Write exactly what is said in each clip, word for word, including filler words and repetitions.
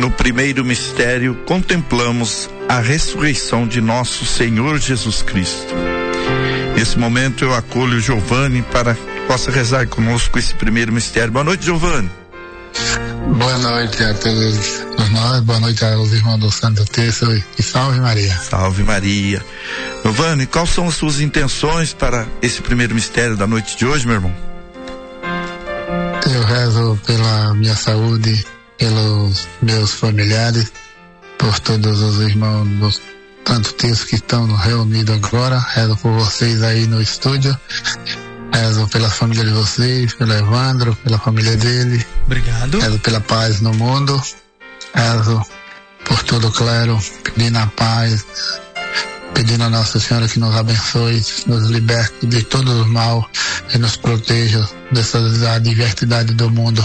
no primeiro mistério, contemplamos a ressurreição de nosso Senhor Jesus Cristo. Nesse momento eu acolho o Giovanni para que possa rezar conosco esse primeiro mistério. Boa noite, Giovanni. Boa noite a todos nós, boa noite aos irmãos do Santo Terço e salve Maria. Salve Maria. Giovanni, quais são as suas intenções para esse primeiro mistério da noite de hoje, meu irmão? Eu rezo pela minha saúde, pelos meus familiares, por todos os irmãos do Santo Terço que estão reunidos agora. Rezo por vocês aí no estúdio. Rezo pela família de vocês, pelo Evandro, pela família dele. Obrigado. Rezo pela paz no mundo. Rezo por todo o clero, pedindo a paz, pedindo a Nossa Senhora que nos abençoe, nos liberte de todo o mal e nos proteja dessa adversidade do mundo.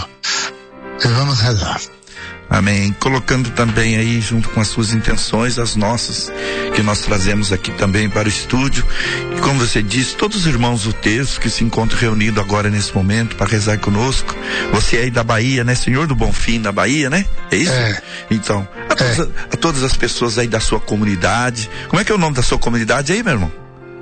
E vamos rezar. Amém. Colocando também aí, junto com as suas intenções, as nossas, que nós trazemos aqui também para o estúdio. E como você disse, todos os irmãos do texto que se encontram reunidos agora nesse momento para rezar conosco. Você é aí da Bahia, né? Senhor do Bonfim, da Bahia, né? É isso? É. Então, a, todas, é. a todas as pessoas aí da sua comunidade. Como é que é o nome da sua comunidade aí, meu irmão?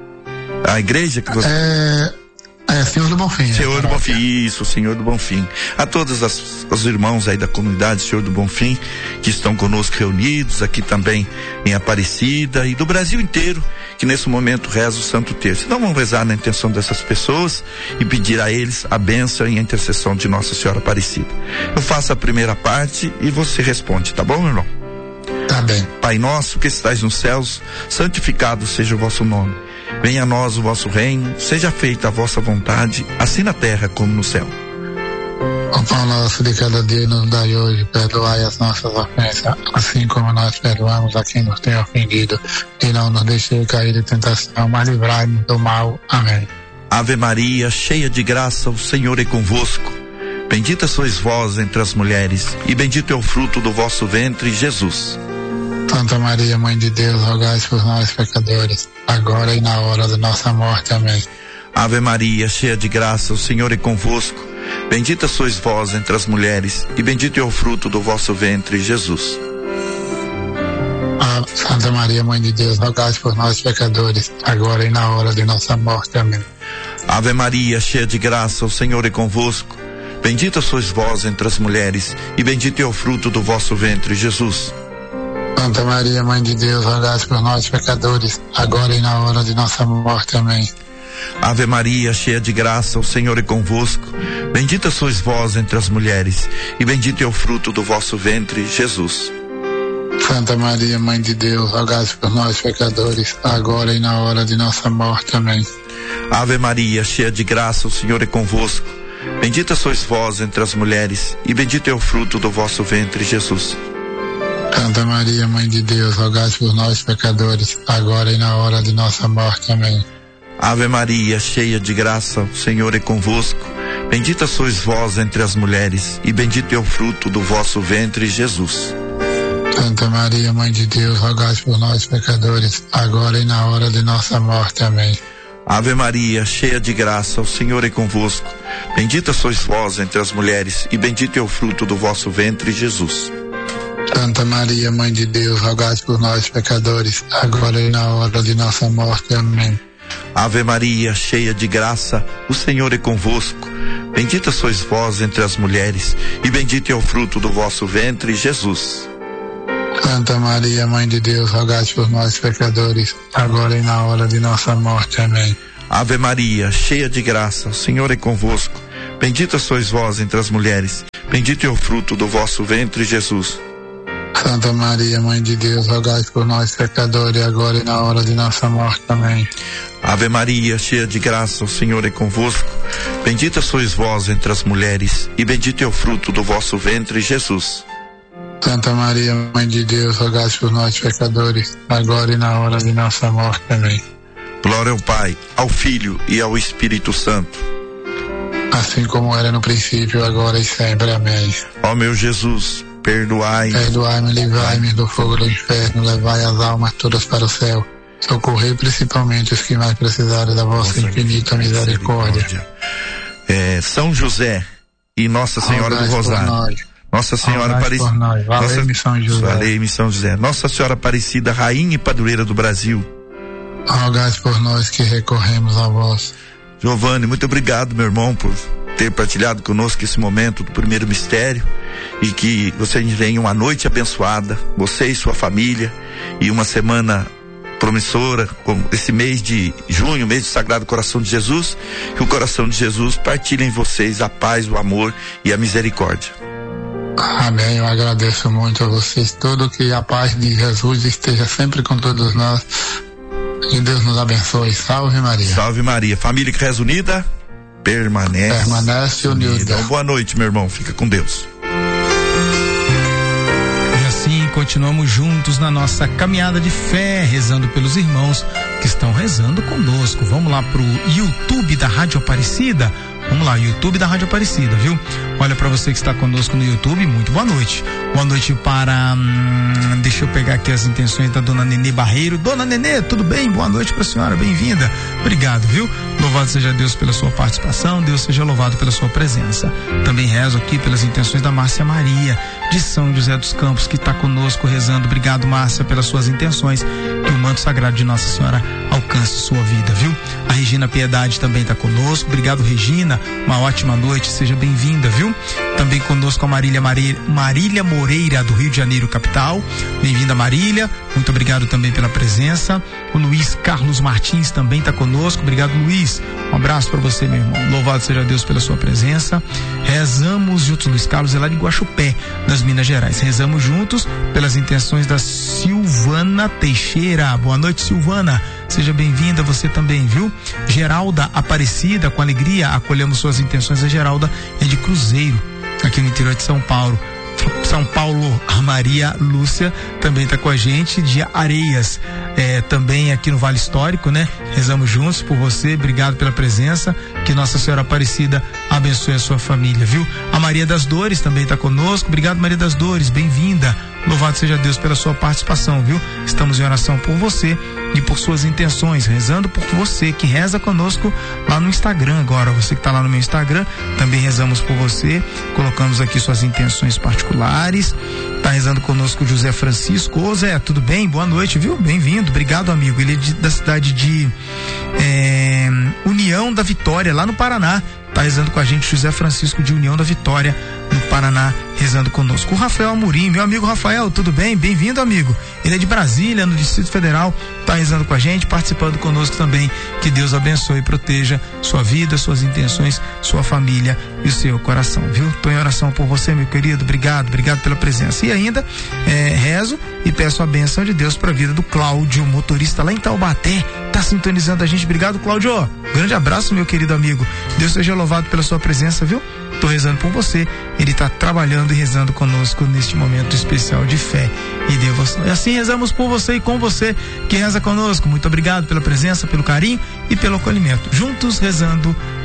A igreja que você... É... É, Senhor do Bonfim. Senhor é, do Bonfim, isso, Senhor do Bonfim. A todos as, os irmãos aí da comunidade Senhor do Bonfim, que estão conosco reunidos, aqui também em Aparecida e do Brasil inteiro, que nesse momento reza o Santo Terço. Então vamos rezar na intenção dessas pessoas e pedir a eles a bênção e a intercessão de Nossa Senhora Aparecida. Eu faço a primeira parte e você responde, tá bom, meu irmão? Tá bem. Pai nosso que estais nos céus, santificado seja o vosso nome. Venha a nós o vosso reino, seja feita a vossa vontade, assim na terra como no céu. O pão nosso de cada dia nos dai hoje, perdoai as nossas ofensas, assim como nós perdoamos a quem nos tem ofendido, e não nos deixe cair em tentação, mas livrai-nos do mal. Amém. Ave Maria, cheia de graça, o Senhor é convosco. Bendita sois vós entre as mulheres, e bendito é o fruto do vosso ventre, Jesus. Santa Maria, Mãe de Deus, rogai por nós pecadores, agora e na hora da nossa morte. Amém. Ave Maria, cheia de graça, o Senhor é convosco. Bendita sois vós entre as mulheres, e bendito é o fruto do vosso ventre, Jesus. Ah, Santa Maria, Mãe de Deus, rogai por nós pecadores, agora e na hora de nossa morte. Amém. Ave Maria, cheia de graça, o Senhor é convosco. Bendita sois vós entre as mulheres, e bendito é o fruto do vosso ventre, Jesus. Santa Maria, Mãe de Deus, rogai por nós pecadores, agora e na hora de nossa morte. Amém. Ave Maria, cheia de graça, o Senhor é convosco. Bendita sois vós entre as mulheres, e bendito é o fruto do vosso ventre, Jesus. Santa Maria, Mãe de Deus, rogai por nós pecadores, agora e na hora de nossa morte. Amém. Ave Maria, cheia de graça, o Senhor é convosco. Bendita sois vós entre as mulheres, e bendito é o fruto do vosso ventre, Jesus. Santa Maria, Mãe de Deus, rogai por nós pecadores, agora e na hora de nossa morte. Amém. Ave Maria, cheia de graça, o Senhor é convosco. Bendita sois vós entre as mulheres, e bendito é o fruto do vosso ventre, Jesus. Santa Maria, Mãe de Deus, rogai por nós pecadores, agora e na hora de nossa morte. Amém. Ave Maria, cheia de graça, o Senhor é convosco. Bendita sois vós entre as mulheres, e bendito é o fruto do vosso ventre, Jesus. Santa Maria, Mãe de Deus, rogai por nós pecadores, agora e na hora de nossa morte. Amém. Ave Maria, cheia de graça, o Senhor é convosco. Bendita sois vós entre as mulheres, e bendito é o fruto do vosso ventre, Jesus. Santa Maria, Mãe de Deus, rogai por nós pecadores, agora e na hora de nossa morte. Amém. Ave Maria, cheia de graça, o Senhor é convosco. Bendita sois vós entre as mulheres, bendito é o fruto do vosso ventre, Jesus. Santa Maria, Mãe de Deus, rogai por nós pecadores, agora e na hora de nossa morte. Amém. Ave Maria, cheia de graça, o Senhor é convosco. Bendita sois vós entre as mulheres, e bendito é o fruto do vosso ventre, Jesus. Santa Maria, Mãe de Deus, rogai por nós pecadores, agora e na hora de nossa morte. Amém. Glória ao Pai, ao Filho e ao Espírito Santo. Assim como era no princípio, agora e sempre. Amém. Ó meu Jesus, perdoai. Perdoai-me, livrai-me do fogo do inferno, levai as almas todas para o céu. Socorrei principalmente os que mais precisarem da vossa, vossa infinita misericórdia. É, São José e Nossa Senhora do Rosário, Nossa Senhora Aparecida. Valeu, São José. Valeu, São José. Nossa Senhora Aparecida, Rainha e Padroeira do Brasil. Rogai por nós que recorremos a vós. Giovanni, muito obrigado, meu irmão, por ter partilhado conosco esse momento do primeiro mistério, e que você tenha uma noite abençoada, você e sua família, e uma semana promissora, como esse mês de junho, mês do Sagrado Coração de Jesus, que o Coração de Jesus partilhe em vocês a paz, o amor e a misericórdia. Amém, eu agradeço muito a vocês todos, que a paz de Jesus esteja sempre com todos nós, e Deus nos abençoe. Salve Maria. Salve Maria. Família que reza unida, permanece, permanece unida. unida. Então, boa noite, meu irmão, fica com Deus. E assim continuamos juntos na nossa caminhada de fé, rezando pelos irmãos que estão rezando conosco. Vamos lá pro YouTube da Rádio Aparecida. Vamos lá, YouTube da Rádio Aparecida, viu? Olha, para você que está conosco no YouTube, muito boa noite. Boa noite para, hum, deixa eu pegar aqui as intenções da dona Nenê Barreiro. Dona Nenê, tudo bem? Boa noite para a senhora, bem-vinda. Obrigado, viu? Louvado seja Deus pela sua participação, Deus seja louvado pela sua presença. Também rezo aqui pelas intenções da Márcia Maria, de São José dos Campos, que está conosco rezando. Obrigado, Márcia, pelas suas intenções. Que o manto sagrado de Nossa Senhora alcance sua vida, viu? A Regina Piedade também está conosco. Obrigado, Regina. Uma ótima noite, seja bem-vinda, viu? Também conosco a Marília, Marília, Marília Moreira, do Rio de Janeiro, capital. Bem-vinda, Marília. Muito obrigado também pela presença. O Luiz Carlos Martins também está conosco. Obrigado, Luiz. Um abraço para você, meu irmão. Louvado seja Deus pela sua presença. Rezamos juntos, Luiz Carlos, é lá de Guaxupé, nas Minas Gerais. Rezamos juntos pelas intenções da Silvana Teixeira. Boa noite, Silvana. Seja bem-vinda, você também, viu? Geralda Aparecida, com alegria, acolhemos suas intenções. A Geralda é de Cruzeiro, aqui no interior de São Paulo. São Paulo, a Maria Lúcia também está com a gente, de Areias, é, também aqui no Vale Histórico, né? Rezamos juntos por você, obrigado pela presença, que Nossa Senhora Aparecida abençoe a sua família, viu? A Maria das Dores também está conosco, obrigado, Maria das Dores, bem-vinda. Louvado seja Deus pela sua participação, viu? Estamos em oração por você e por suas intenções, rezando por você que reza conosco lá no Instagram agora. Você que está lá no meu Instagram, também rezamos por você, colocamos aqui suas intenções particulares. Tá rezando conosco o José Francisco. Ô Zé, tudo bem? Boa noite, viu? Bem-vindo, obrigado, amigo. Ele é de, da cidade de é, União da Vitória, lá no Paraná. Tá rezando com a gente, José Francisco de União da Vitória, no Paraná, rezando conosco. O Rafael Amorim, meu amigo Rafael, tudo bem? Bem-vindo, amigo. Ele é de Brasília, no Distrito Federal, tá rezando com a gente, participando conosco também. Que Deus abençoe e proteja sua vida, suas intenções, sua família e o seu coração, viu? Tô em oração por você, meu querido. Obrigado, obrigado pela presença. E ainda, é, rezo e peço a bênção de Deus para a vida do Cláudio, motorista lá em Taubaté, tá sintonizando a gente. Obrigado, Cláudio. Grande abraço, meu querido amigo. Deus seja louvado pela sua presença, viu? Tô rezando por você. Ele tá trabalhando e rezando conosco neste momento especial de fé e devoção. E assim rezamos por você e com você que reza conosco. Muito obrigado pela presença, pelo carinho e pelo acolhimento. Juntos rezando